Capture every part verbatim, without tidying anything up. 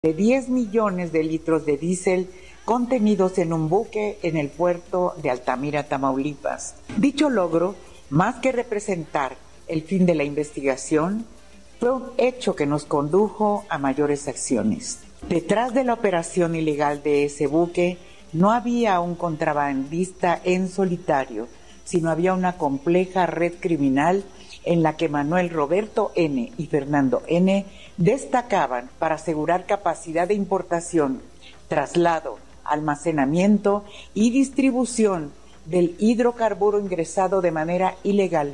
de diez millones de litros de diésel contenidos en un buque en el puerto de Altamira, Tamaulipas. Dicho logro, más que representar el fin de la investigación, fue un hecho que nos condujo a mayores acciones. Detrás de la operación ilegal de ese buque no había un contrabandista en solitario, sino había una compleja red criminal en la que Manuel Roberto N. y Fernando N. destacaban para asegurar capacidad de importación, traslado, almacenamiento y distribución del hidrocarburo ingresado de manera ilegal.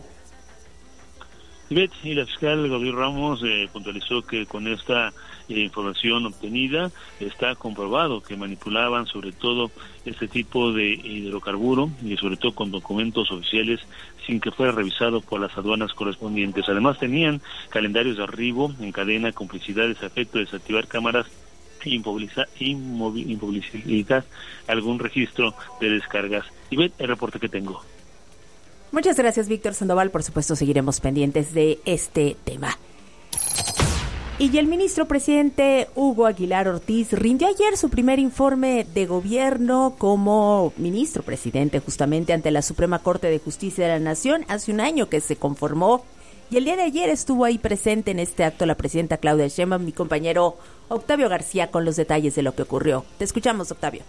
Y la fiscal Gabriel Ramos eh, puntualizó que con esta eh, información obtenida está comprobado que manipulaban sobre todo este tipo de hidrocarburo y sobre todo con documentos oficiales sin que fuera revisado por las aduanas correspondientes. Además tenían calendarios de arribo en cadena, complicidades a efecto de desactivar cámaras e imposibilitar algún registro de descargas. Y ve el reporte que tengo. Muchas gracias, Víctor Sandoval. Por supuesto, seguiremos pendientes de este tema. Y el ministro presidente Hugo Aguilar Ortiz rindió ayer su primer informe de gobierno como ministro presidente justamente ante la Suprema Corte de Justicia de la Nación. Hace un año que se conformó y el día de ayer estuvo ahí presente en este acto la presidenta Claudia Sheinbaum, mi compañero Octavio García, con los detalles de lo que ocurrió. Te escuchamos, Octavio.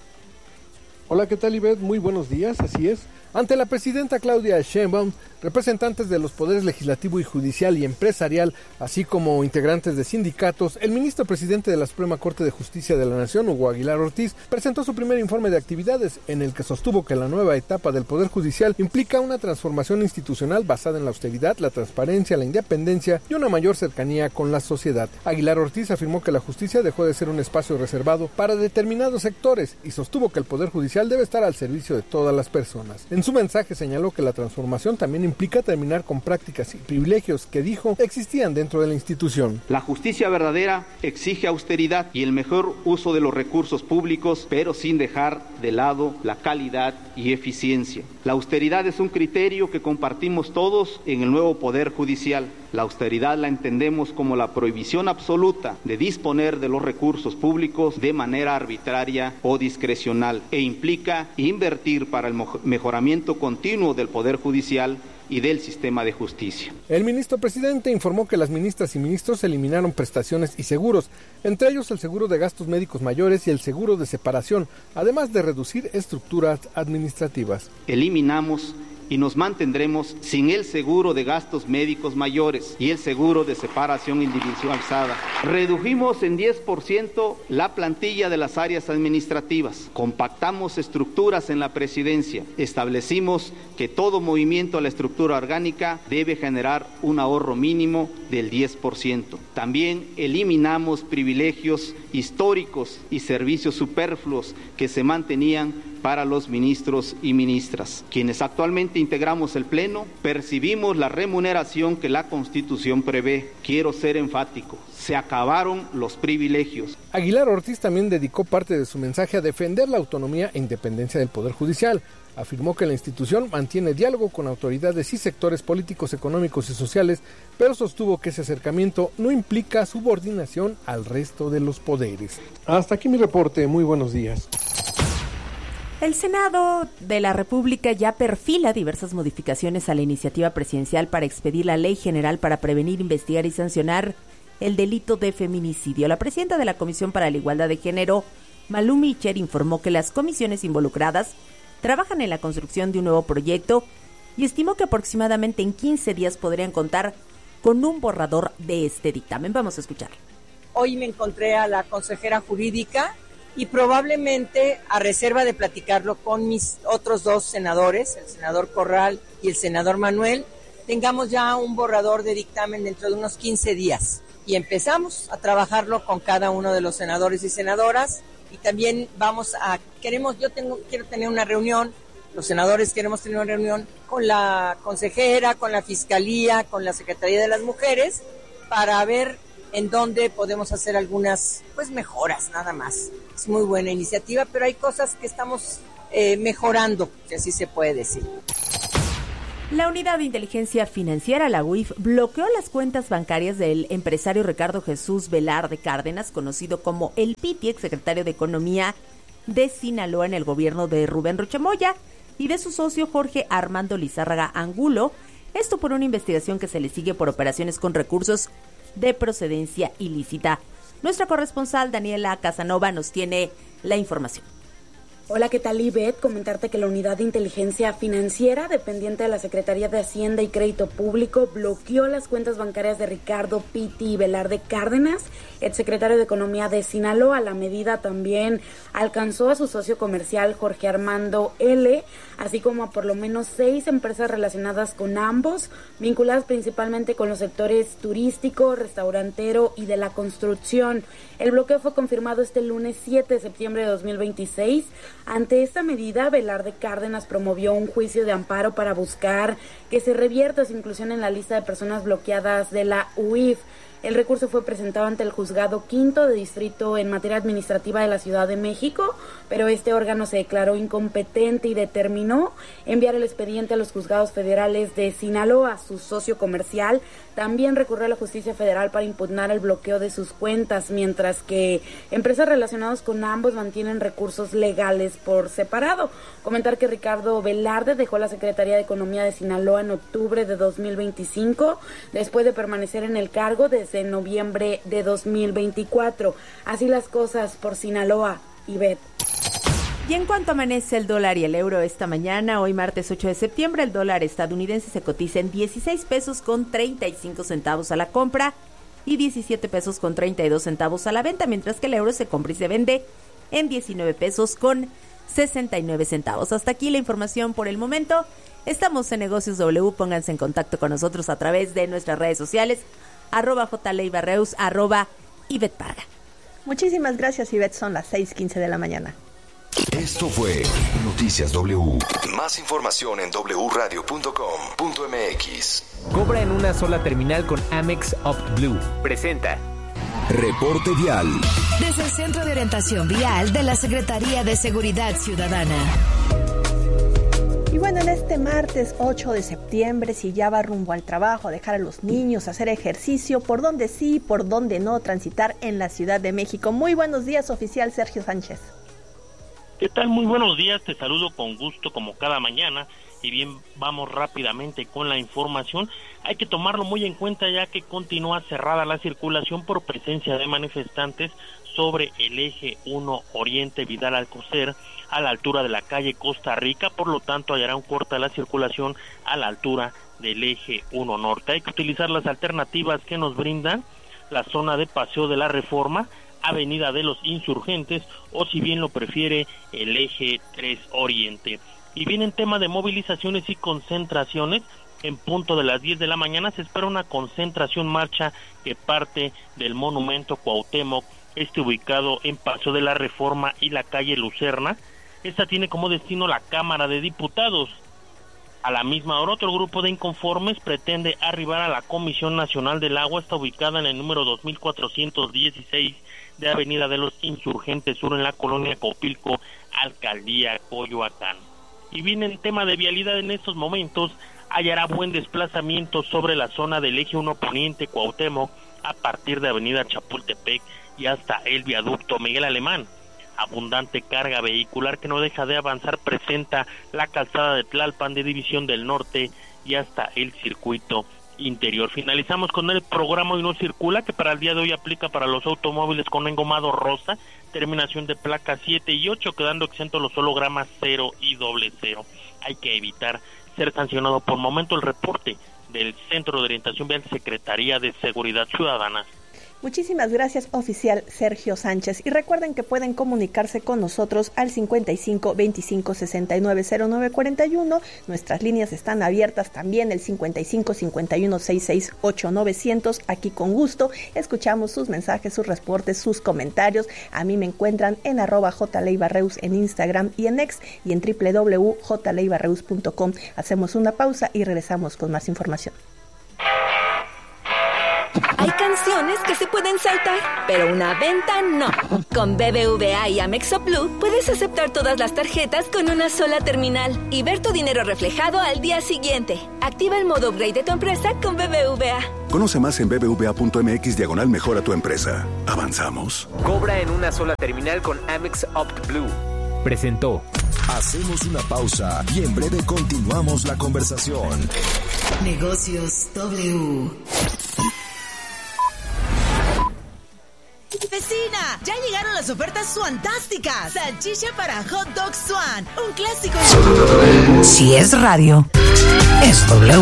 Hola, ¿qué tal, Ivette? Muy buenos días, así es. Ante la presidenta Claudia Sheinbaum, representantes de los poderes legislativo y judicial y empresarial, así como integrantes de sindicatos, el ministro presidente de la Suprema Corte de Justicia de la Nación, Hugo Aguilar Ortiz, presentó su primer informe de actividades, en el que sostuvo que la nueva etapa del Poder Judicial implica una transformación institucional basada en la austeridad, la transparencia, la independencia y una mayor cercanía con la sociedad. Aguilar Ortiz afirmó que la justicia dejó de ser un espacio reservado para determinados sectores y sostuvo que el Poder Judicial debe estar al servicio de todas las personas. En su mensaje señaló que la transformación también implica terminar con prácticas y privilegios que, dijo, existían dentro de la institución. La justicia verdadera exige austeridad y el mejor uso de los recursos públicos, pero sin dejar de lado la calidad y eficiencia. La austeridad es un criterio que compartimos todos en el nuevo Poder Judicial. La austeridad la entendemos como la prohibición absoluta de disponer de los recursos públicos de manera arbitraria o discrecional e implica invertir para el mejoramiento continuo del Poder Judicial y del sistema de justicia. El ministro presidente informó que las ministras y ministros eliminaron prestaciones y seguros, entre ellos el seguro de gastos médicos mayores y el seguro de separación, además de reducir estructuras administrativas. Eliminamos y nos mantendremos sin el seguro de gastos médicos mayores y el seguro de separación individualizada. Redujimos en diez por ciento la plantilla de las áreas administrativas, compactamos estructuras en la presidencia, establecimos que todo movimiento a la estructura orgánica debe generar un ahorro mínimo del diez por ciento. También eliminamos privilegios históricos y servicios superfluos que se mantenían para los ministros y ministras. Quienes actualmente integramos el Pleno, percibimos la remuneración que la Constitución prevé. Quiero ser enfático, se acabaron los privilegios. Aguilar Ortiz también dedicó parte de su mensaje a defender la autonomía e independencia del Poder Judicial. Afirmó que la institución mantiene diálogo con autoridades y sectores políticos, económicos y sociales, pero sostuvo que ese acercamiento no implica subordinación al resto de los poderes. Hasta aquí mi reporte, muy buenos días. El Senado de la República ya perfila diversas modificaciones a la iniciativa presidencial para expedir la Ley General para prevenir, investigar y sancionar el delito de feminicidio. La presidenta de la Comisión para la Igualdad de Género, Malú Micher, informó que las comisiones involucradas trabajan en la construcción de un nuevo proyecto y estimó que aproximadamente en quince días podrían contar con un borrador de este dictamen. Vamos a escuchar. Hoy me encontré a la consejera jurídica y probablemente, a reserva de platicarlo con mis otros dos senadores, el senador Corral y el senador Manuel, tengamos ya un borrador de dictamen dentro de unos quince días. Y empezamos a trabajarlo con cada uno de los senadores y senadoras. Y también vamos a, queremos, yo tengo, quiero tener una reunión, los senadores queremos tener una reunión con la consejera, con la Fiscalía, con la Secretaría de las Mujeres, para ver en dónde podemos hacer algunas pues mejoras, nada más. Es muy buena iniciativa, pero hay cosas que estamos eh, mejorando, si así se puede decir. La Unidad de Inteligencia Financiera, la U I F, bloqueó las cuentas bancarias del empresario Ricardo Jesús Velarde Cárdenas, conocido como el Piti, exsecretario de Economía de Sinaloa en el gobierno de Rubén Rocha Moya, y de su socio Jorge Armando Lizárraga Angulo, esto por una investigación que se le sigue por operaciones con recursos de procedencia ilícita. Nuestra corresponsal Daniela Casanova nos tiene la información. Hola, ¿qué tal, Ivette? Comentarte que la Unidad de Inteligencia Financiera, dependiente de la Secretaría de Hacienda y Crédito Público, bloqueó las cuentas bancarias de Ricardo Piti Velarde Cárdenas, exsecretario de Economía de Sinaloa. La medida también alcanzó a su socio comercial Jorge Armando L., así como a por lo menos seis empresas relacionadas con ambos, vinculadas principalmente con los sectores turístico, restaurantero y de la construcción. El bloqueo fue confirmado este lunes siete de septiembre de dos mil veintiséis. Ante esta medida, Velarde Cárdenas promovió un juicio de amparo para buscar que se revierta su inclusión en la lista de personas bloqueadas de la U I F. El recurso fue presentado ante el Juzgado Quinto de Distrito en materia administrativa de la Ciudad de México, pero este órgano se declaró incompetente y determinó enviar el expediente a los juzgados federales de Sinaloa. Su socio comercial también recurrió a la justicia federal para impugnar el bloqueo de sus cuentas, mientras que empresas relacionadas con ambos mantienen recursos legales por separado. Comentar que Ricardo Velarde dejó la Secretaría de Economía de Sinaloa en octubre de dos mil veinticinco, después de permanecer en el cargo desde en noviembre de dos mil veinticuatro. Así las cosas por Sinaloa, Ivette. Y en cuanto amanece el dólar y el euro esta mañana, hoy martes ocho de septiembre, el dólar estadounidense se cotiza en dieciséis pesos con treinta y cinco centavos a la compra y diecisiete pesos con treinta y dos centavos a la venta, mientras que el euro se compra y se vende en diecinueve pesos con sesenta y nueve centavos. Hasta aquí la información por el momento. Estamos en Negocios W, pónganse en contacto con nosotros a través de nuestras redes sociales, arroba jleibarreus, arroba Ivette Parga. Muchísimas gracias, Ivette, son las seis quince de la mañana. Esto fue Noticias W. Más información en doble u radio punto com punto m x. Cobra en una sola terminal con Amex OptBlue. Presenta Reporte Vial. Desde el Centro de Orientación Vial de la Secretaría de Seguridad Ciudadana. Y bueno, en este martes ocho de septiembre, si ya va rumbo al trabajo, a dejar a los niños, a hacer ejercicio, por donde sí, por donde no, transitar en la Ciudad de México. Muy buenos días, oficial Sergio Sánchez. ¿Qué tal? Muy buenos días, te saludo con gusto como cada mañana. Y bien, vamos rápidamente con la información. Hay que tomarlo muy en cuenta ya que continúa cerrada la circulación por presencia de manifestantes sobre el eje uno Oriente Vidal Alcocer a la altura de la calle Costa Rica, por lo tanto hallará un corte a la circulación a la altura del eje uno Norte. Hay que utilizar las alternativas que nos brindan la zona de Paseo de la Reforma, Avenida de los Insurgentes o, si bien lo prefiere, el eje tres Oriente. Y bien, en tema de movilizaciones y concentraciones, en punto de las diez de la mañana se espera una concentración marcha que parte del Monumento Cuauhtémoc, este ubicado en Paseo de la Reforma y la calle Lucerna. Esta tiene como destino la Cámara de Diputados. A la misma hora, otro grupo de inconformes pretende arribar a la Comisión Nacional del Agua, está ubicada en el número dos mil cuatrocientos dieciséis de Avenida de los Insurgentes Sur, en la colonia Copilco, Alcaldía Coyoacán. Y bien, en tema de vialidad, en estos momentos hallará buen desplazamiento sobre la zona del eje uno Poniente Cuauhtémoc a partir de Avenida Chapultepec y hasta el viaducto Miguel Alemán. Abundante carga vehicular que no deja de avanzar presenta la calzada de Tlalpan de División del Norte y hasta el circuito interior. Finalizamos con el programa Hoy No Circula, que para el día de hoy aplica para los automóviles con engomado rosa, terminación de placas siete y ocho, quedando exentos los hologramas cero y doble cero. Hay que evitar ser sancionado. Por momento, el reporte del Centro de Orientación Vial, Secretaría de Seguridad Ciudadana. Muchísimas gracias, oficial Sergio Sánchez. Y recuerden que pueden comunicarse con nosotros al cincuenta y cinco veinticinco sesenta y nueve cero nueve cuarenta y uno. Nuestras líneas están abiertas también, el cincuenta y cinco cincuenta y uno sesenta y seis ochenta y nueve cien. Aquí con gusto escuchamos sus mensajes, sus reportes, sus comentarios. A mí me encuentran en arroba jleibarreus en Instagram y en X y en doble u doble u doble u punto j leibarreus punto com. Hacemos una pausa y regresamos con más información. Hay canciones que se pueden saltar, pero una venta no. Con B B V A y Amex Up Blue puedes aceptar todas las tarjetas con una sola terminal y ver tu dinero reflejado al día siguiente. Activa el modo upgrade de tu empresa con B B V A. Conoce más en bbva.mx diagonal mejora tu empresa. Avanzamos. Cobra en una sola terminal con Amex Opt Blue. Presentó. Hacemos una pausa y en breve continuamos la conversación. Negocios W. Vecina, ya llegaron las ofertas fantásticas. Salchicha para Hot Dog Swan, un clásico. Si es radio, es W.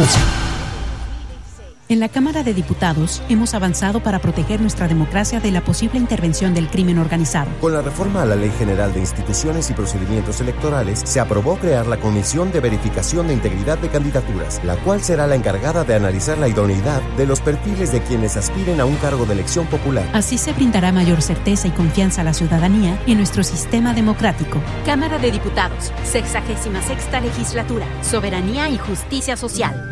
En la Cámara de Diputados hemos avanzado para proteger nuestra democracia de la posible intervención del crimen organizado. Con la reforma a la Ley General de Instituciones y Procedimientos Electorales, se aprobó crear la Comisión de Verificación de Integridad de Candidaturas, la cual será la encargada de analizar la idoneidad de los perfiles de quienes aspiren a un cargo de elección popular. Así se brindará mayor certeza y confianza a la ciudadanía en nuestro sistema democrático. Cámara de Diputados, sexagésima sexta legislatura, soberanía y justicia social.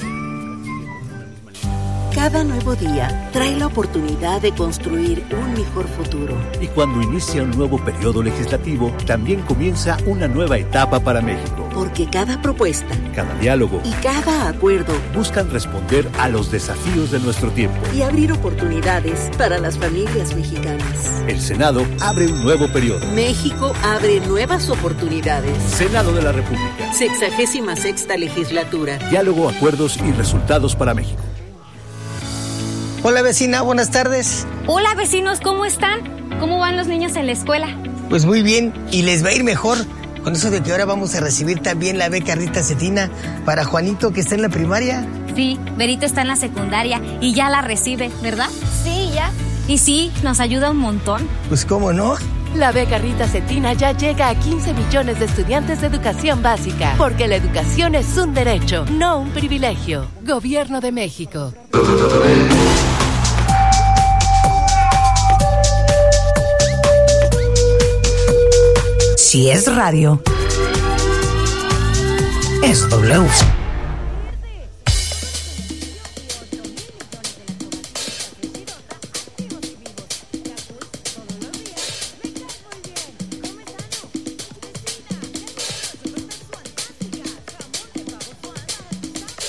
Cada nuevo día trae la oportunidad de construir un mejor futuro. Y cuando inicia un nuevo periodo legislativo, también comienza una nueva etapa para México. Porque cada propuesta, cada diálogo y cada acuerdo buscan responder a los desafíos de nuestro tiempo y abrir oportunidades para las familias mexicanas. El Senado abre un nuevo periodo. México abre nuevas oportunidades. Senado de la República. Sexagésima sexta legislatura. Diálogo, acuerdos y resultados para México. Hola vecina, buenas tardes. Hola vecinos, ¿cómo están? ¿Cómo van los niños en la escuela? Pues muy bien, y les va a ir mejor con eso de que ahora vamos a recibir también la beca Rita Cetina para Juanito, que está en la primaria. Sí, Berito está en la secundaria y ya la recibe, ¿verdad? Sí, ya. Y sí, nos ayuda un montón. Pues cómo no. La beca Rita Cetina ya llega a quince millones de estudiantes de educación básica, porque la educación es un derecho, no un privilegio. Gobierno de México. Si es radio, es W.